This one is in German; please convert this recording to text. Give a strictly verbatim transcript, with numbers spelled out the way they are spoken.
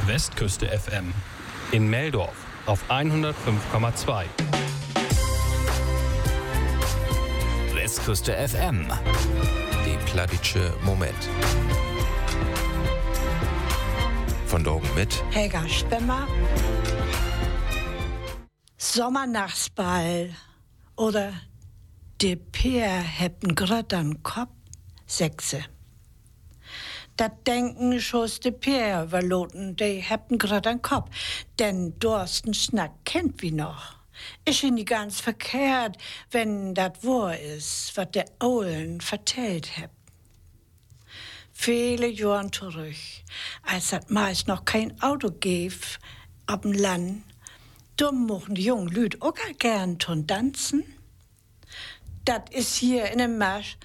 Westküste F M. In Meldorf auf hundertfünf Komma zwei. Westküste F M. Die Pladitsche Moment. Von Dorgen mit Helga Stemmer. Sommernachtsball oder de Peer heppen grad an Kopf, Sechse. Dat denken schoß de Peer verloten, de heppen grad an Kopf, denn Dorsten Schnack kennt wie noch. Ist ihn nicht ganz verkehrt, wenn dat wahr is, wat der Oulen vertellt heb. Viele Jahren zurück, als dat meist noch kein Auto gäf, ab'm Land, da mochten die jungen Lüd auch gern tun tanzen. Dat is hier in dem Marsch